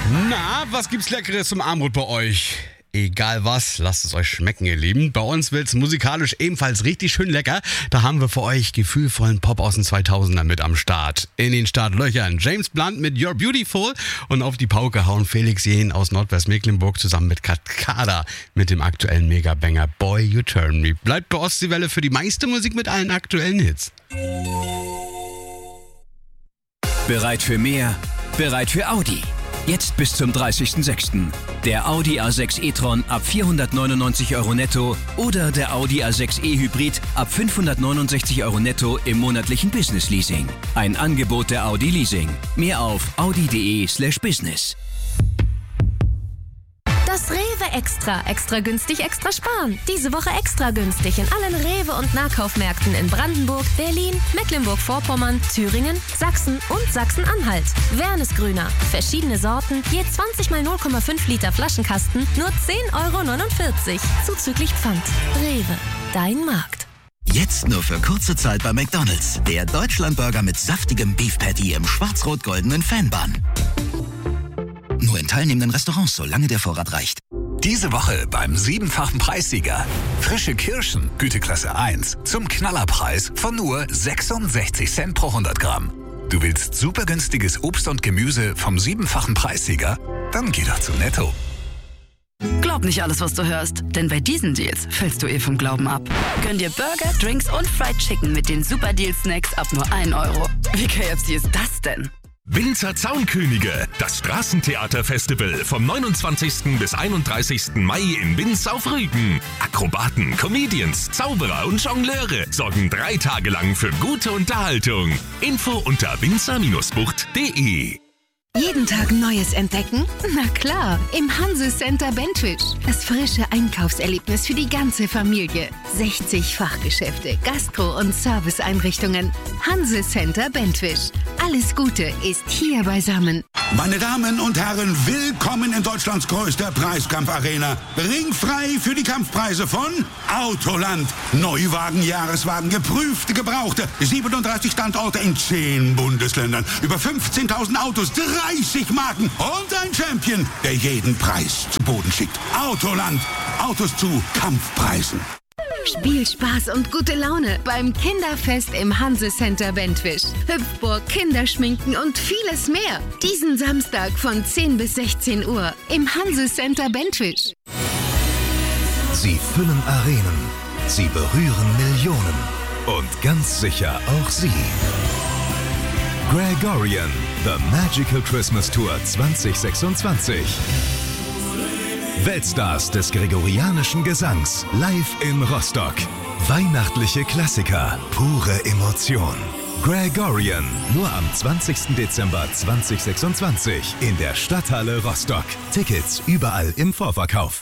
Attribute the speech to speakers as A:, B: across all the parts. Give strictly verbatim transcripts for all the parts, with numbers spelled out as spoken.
A: Na, was gibt's Leckeres zum Abendbrot bei euch? Egal was, lasst es euch schmecken, ihr Lieben. Bei uns wird's musikalisch ebenfalls richtig schön lecker. Da haben wir für euch gefühlvollen Pop aus den zweitausender mit am Start. In den Startlöchern James Blunt mit You're Beautiful und auf die Pauke hauen Felix Jähn aus Nordwestmecklenburg zusammen mit Katkada mit dem aktuellen Megabanger Boy You Turn Me. Bleibt bei Ostseewelle für die meiste Musik mit allen aktuellen Hits.
B: Bereit für mehr? Bereit für Audi? Jetzt bis zum dreißigsten sechsten Der Audi A sechs e-tron ab vierhundertneunundneunzig Euro netto oder der Audi A sechs e Hybrid ab fünfhundertneunundsechzig Euro netto im monatlichen Business Leasing. Ein Angebot der Audi Leasing. Mehr auf audi.de slash business.
C: Das Rewe Extra. Extra günstig, extra sparen. Diese Woche extra günstig in allen Rewe- und Nahkaufmärkten in Brandenburg, Berlin, Mecklenburg-Vorpommern, Thüringen, Sachsen und Sachsen-Anhalt. Wernesgrüner. Verschiedene Sorten, je zwanzig mal null Komma fünf Liter Flaschenkasten, nur zehn Euro neunundvierzig. Zuzüglich Pfand. Rewe. Dein Markt.
D: Jetzt nur für kurze Zeit bei McDonald's. Der Deutschlandburger mit saftigem Beef Patty im schwarz-rot-goldenen Fanbun. Nur in teilnehmenden Restaurants, solange der Vorrat reicht.
E: Diese Woche beim siebenfachen Preissieger. Frische Kirschen, Güteklasse eins, zum Knallerpreis von nur sechsundsechzig Cent pro hundert Gramm. Du willst super günstiges Obst und Gemüse vom siebenfachen Preissieger? Dann geh doch zu Netto.
F: Glaub nicht alles, was du hörst, denn bei diesen Deals fällst du eh vom Glauben ab. Gönn dir Burger, Drinks und Fried Chicken mit den Super Deal Snacks ab nur ein Euro. Wie K F C ist das denn?
G: Winzer Zaunkönige, das Straßentheaterfestival vom neunundzwanzigsten bis einunddreißigsten Mai in Winz auf Rügen. Akrobaten, Comedians, Zauberer und Jongleure sorgen drei Tage lang für gute Unterhaltung. Info unter winzer Bindestrich bucht punkt de.
H: Jeden Tag Neues entdecken? Na klar, im Hanse Center Bentwisch. Das frische Einkaufserlebnis für die ganze Familie. sechzig Fachgeschäfte, Gastro- und Serviceeinrichtungen. Hanse Center Bentwisch. Alles Gute ist hier beisammen.
I: Meine Damen und Herren, willkommen in Deutschlands größter Preiskampfarena. Ringfrei für die Kampfpreise von Autoland. Neuwagen, Jahreswagen, geprüfte, gebrauchte. siebenunddreißig Standorte in zehn Bundesländern. Über fünfzehntausend Autos, dreißig Marken und ein Champion, der jeden Preis zu Boden schickt. Autoland. Autos zu Kampfpreisen.
H: Spiel, Spaß und gute Laune beim Kinderfest im Hanse Center Bentwisch. Hüpfburg, Kinderschminken und vieles mehr. Diesen Samstag von zehn bis sechzehn Uhr im Hanse Center Bentwisch.
J: Sie füllen Arenen. Sie berühren Millionen. Und ganz sicher auch Sie. Gregorian, The Magical Christmas Tour zwanzig sechsundzwanzig. Weltstars des gregorianischen Gesangs live in Rostock. Weihnachtliche Klassiker, pure Emotion. Gregorian, nur am zwanzigsten Dezember zweitausendsechsundzwanzig in der Stadthalle Rostock. Tickets überall im Vorverkauf.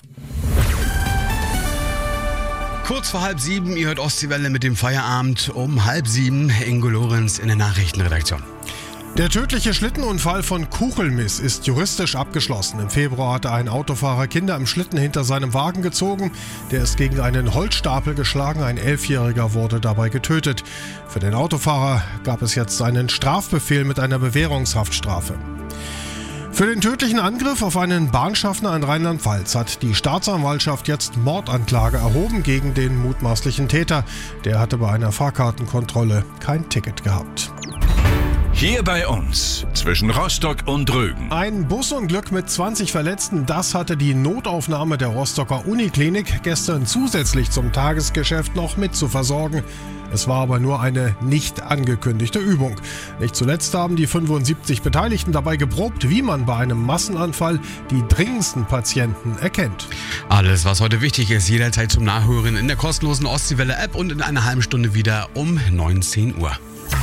A: Kurz vor halb sieben, ihr hört Ostseewelle mit dem Feierabend. Um halb sieben, Ingo Lorenz in der Nachrichtenredaktion.
K: Der tödliche Schlittenunfall von Kuchelmiss ist juristisch abgeschlossen. Im Februar hatte ein Autofahrer Kinder im Schlitten hinter seinem Wagen gezogen. Der ist gegen einen Holzstapel geschlagen. Ein Elfjähriger wurde dabei getötet. Für den Autofahrer gab es jetzt einen Strafbefehl mit einer Bewährungshaftstrafe. Für den tödlichen Angriff auf einen Bahnschaffner in Rheinland-Pfalz hat die Staatsanwaltschaft jetzt Mordanklage erhoben gegen den mutmaßlichen Täter. Der hatte bei einer Fahrkartenkontrolle kein Ticket gehabt.
G: Hier bei uns, zwischen Rostock und Rügen.
K: Ein Busunglück mit zwanzig Verletzten, das hatte die Notaufnahme der Rostocker Uniklinik gestern zusätzlich zum Tagesgeschäft noch mit zu versorgen. Es war aber nur eine nicht angekündigte Übung. Nicht zuletzt haben die fünfundsiebzig Beteiligten dabei geprobt, wie man bei einem Massenanfall die dringendsten Patienten erkennt.
A: Alles, was heute wichtig ist, jederzeit zum Nachhören in der kostenlosen Ostseewelle-App und in einer halben Stunde wieder um neunzehn Uhr.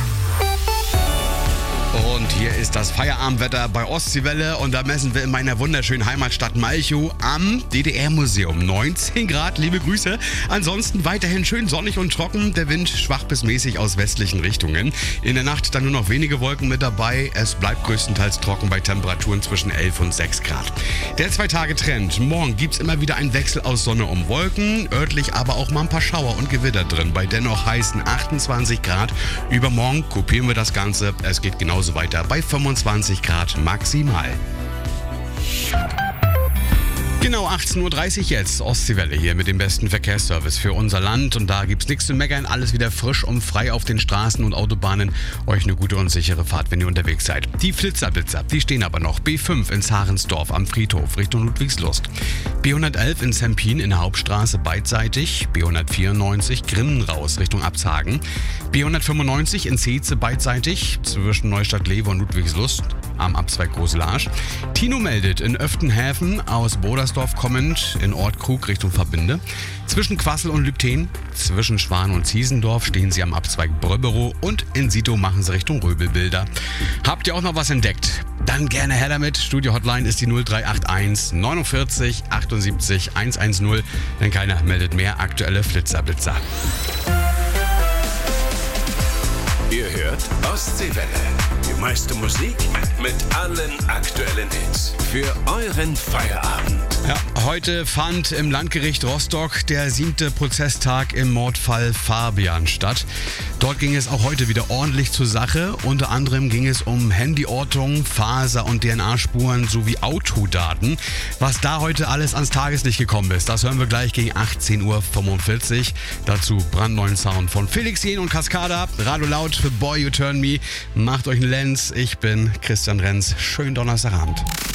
A: Und hier ist das Feierabendwetter bei Ostseewelle und da messen wir in meiner wunderschönen Heimatstadt Malchow am D D R-Museum. neunzehn Grad, liebe Grüße. Ansonsten weiterhin schön sonnig und trocken, der Wind schwach bis mäßig aus westlichen Richtungen. In der Nacht dann nur noch wenige Wolken mit dabei. Es bleibt größtenteils trocken bei Temperaturen zwischen elf und sechs Grad. Der Zwei-Tage-Trend. Morgen gibt's immer wieder einen Wechsel aus Sonne und Wolken, örtlich aber auch mal ein paar Schauer und Gewitter drin, bei dennoch heißen achtundzwanzig Grad. Übermorgen kopieren wir das Ganze. Es geht genauso weiter bei fünfundzwanzig Grad maximal. Genau, achtzehn Uhr dreißig jetzt, Ostseewelle hier mit dem besten Verkehrsservice für unser Land. Und da gibt's nichts zu meckern, alles wieder frisch und frei auf den Straßen und Autobahnen. Euch eine gute und sichere Fahrt, wenn ihr unterwegs seid. Die Flitzerblitzer, die stehen aber noch. B fünf in Zarensdorf am Friedhof Richtung Ludwigslust. B hundertelf in Sempin in der Hauptstraße beidseitig. B hundertvierundneunzig Grimmenraus Richtung Abshagen. B hundertfünfundneunzig in Zeetze beidseitig zwischen Neustadt-Lewe und Ludwigslust am Abzweig Großelage. Tino meldet in Öftenhäfen aus Bodersdorf kommend in Ortkrug Richtung Verbinde. Zwischen Quassel und Lübten, zwischen Schwan und Ziesendorf stehen sie am Abzweig Bröberow und in Sito machen sie Richtung Röbelbilder. Habt ihr auch noch was entdeckt? Dann gerne her damit. Studio-Hotline ist die null drei acht eins neunundvierzig achtundsiebzig hundertzehn, denn keiner meldet mehr aktuelle Flitzerblitzer.
G: Ihr hört Ostseewelle. Die meiste Musik mit allen aktuellen Hits. Für euren Feierabend.
A: Ja, heute fand im Landgericht Rostock der siebte Prozesstag im Mordfall Fabian statt. Dort ging es auch heute wieder ordentlich zur Sache. Unter anderem ging es um Handyortung, Faser- und D N A-Spuren sowie Autodaten. Was da heute alles ans Tageslicht gekommen ist, das hören wir gleich gegen achtzehn Uhr fünfundvierzig. Dazu brandneuen Sound von Felix Jähn und Cascada. Radio Laut für Boy You Turn Me. Macht euch einen Lenz. Ich bin Christian Renz. Schönen Donnerstagabend.